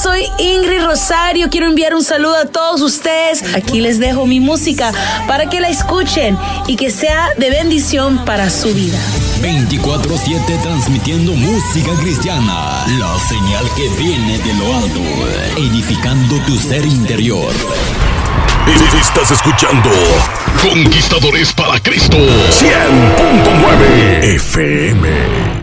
soy Ingrid Rosario. Quiero enviar un saludo a todos ustedes. Aquí les dejo mi música para que la escuchen y que sea de bendición para su vida. 24/7 transmitiendo música cristiana, la señal que viene de lo alto, edificando tu ser interior. Estás escuchando Conquistadores para Cristo 100.9 FM.